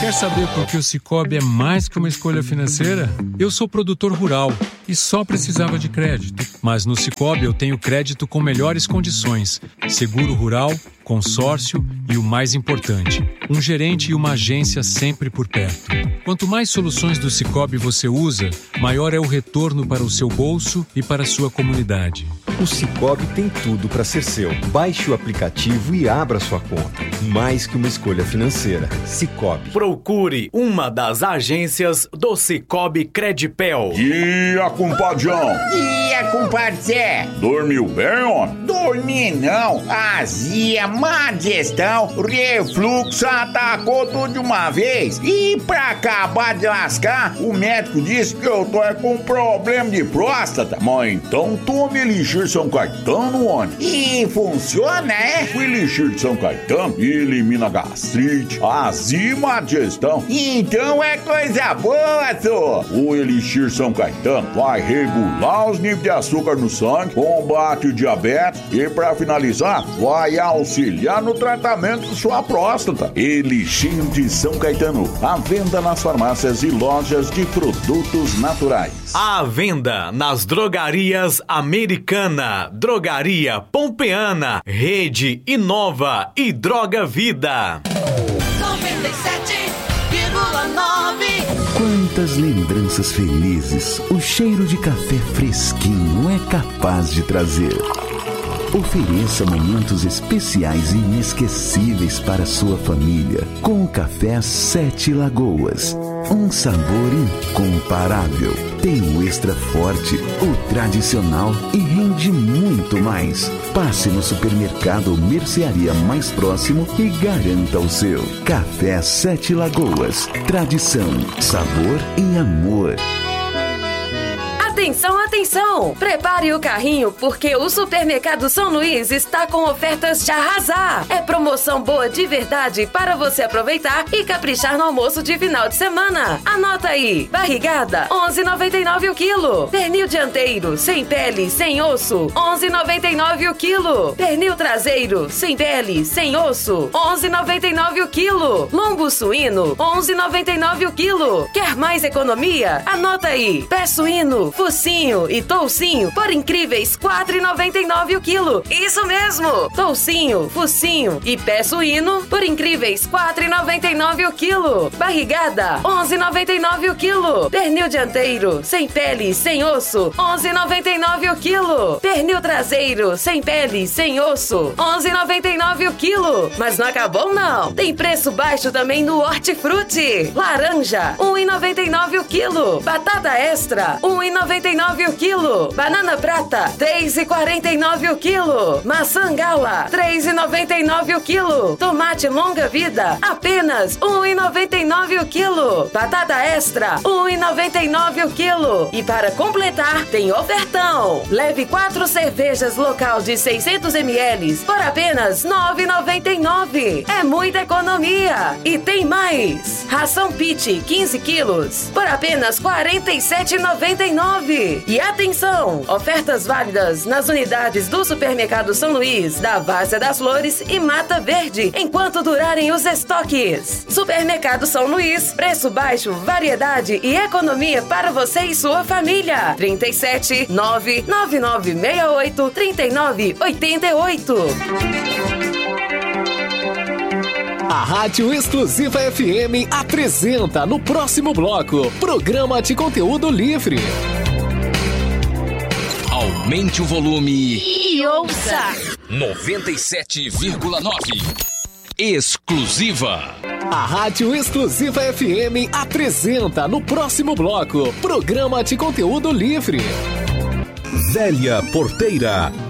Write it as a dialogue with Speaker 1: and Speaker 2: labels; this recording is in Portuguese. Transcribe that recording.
Speaker 1: Quer saber por que o Sicoob é mais que uma escolha financeira? Eu sou produtor rural e só precisava de crédito. Mas no Sicoob eu tenho crédito com melhores condições, seguro rural, consórcio e o mais importante, um gerente e uma agência sempre por perto. Quanto mais soluções do Sicoob você usa, maior é o retorno para o seu bolso e para a sua comunidade.
Speaker 2: O Sicoob tem tudo para ser seu. Baixe o aplicativo e abra sua conta. Mais que uma escolha financeira. Sicoob.
Speaker 3: Procure uma das agências do Sicoob Credipel.
Speaker 4: E a compadrão?
Speaker 5: E a compadré?
Speaker 4: Dormiu bem, homem?
Speaker 5: Dormi não. Azia, má digestão, refluxo, atacou tudo de uma vez. E pra acabar de lascar, o médico disse que eu tô com problema de próstata.
Speaker 4: Mas então tome Elixir São Caetano, homem.
Speaker 5: E funciona, é?
Speaker 4: O Elixir de São Caetano elimina gastrite, azia e má digestão.
Speaker 5: Então é coisa boa, só.
Speaker 4: O Elixir São Caetano vai regular os níveis de açúcar no sangue, combate o diabetes e, pra finalizar, vai auxiliar no tratamento de sua próstata. Elixir de São Caetano, à venda nas farmácias e lojas de produtos naturais.
Speaker 3: À venda nas drogarias Americana, Drogaria Pompeana, Rede Inova e Droga Vida.
Speaker 6: 97,9.
Speaker 7: Quantas lembranças felizes o cheiro de café fresquinho é capaz de trazer. Ofereça momentos especiais e inesquecíveis para sua família com o café Sete Lagoas. Um sabor incomparável. Tem o extra forte, o tradicional e rende muito mais. Passe no supermercado ou mercearia mais próximo e garanta o seu. Café Sete Lagoas. Tradição, sabor e amor.
Speaker 8: Atenção, atenção! Prepare o carrinho porque o Supermercado São Luís está com ofertas de arrasar. É promoção boa de verdade para você aproveitar e caprichar no almoço de final de semana. Anota aí: barrigada, 11,99 o quilo. Pernil dianteiro, sem pele, sem osso, 11,99 o quilo. Pernil traseiro, sem pele, sem osso, 11,99 o quilo. Lombo suíno, 11,99 o quilo. Quer mais economia? Anota aí: pé suíno, focinho e toucinho por incríveis R$4,99 o quilo. Isso mesmo! Toucinho, focinho e pé suíno por incríveis R$4,99 o quilo. Barrigada, R$11,99 o quilo. Pernil dianteiro, sem pele, sem osso, R$11,99 o quilo. Pernil traseiro, sem pele, sem osso, R$11,99 o quilo. Mas não acabou não! Tem preço baixo também no Hortifruti. Laranja, R$1,99 o quilo. Batata extra, R$1,99 o quilo. Banana prata, R$3,49 o quilo. Maçã gala, R$3,99 o quilo. Tomate longa vida, apenas R$1,99 o quilo. Batata extra, R$1,99 o quilo. E para completar, tem ofertão. Leve 4 cervejas local de 600 ml por apenas R$9,99. É muita economia. E tem mais. Ração Pit, 15 quilos, por apenas R$47,99. E atenção! Ofertas válidas nas unidades do Supermercado São Luís, da Várzea das Flores e Mata Verde, enquanto durarem os estoques. Supermercado São Luís, preço baixo, variedade e economia para você e sua família. 37 99968 3988.
Speaker 9: A Rádio Exclusiva FM apresenta no próximo bloco Programa de Conteúdo Livre.
Speaker 10: Aumente o volume
Speaker 6: E ouça
Speaker 10: 97,9. Exclusiva.
Speaker 9: A Rádio Exclusiva FM apresenta no próximo bloco Programa de Conteúdo Livre.
Speaker 2: Velha Porteira,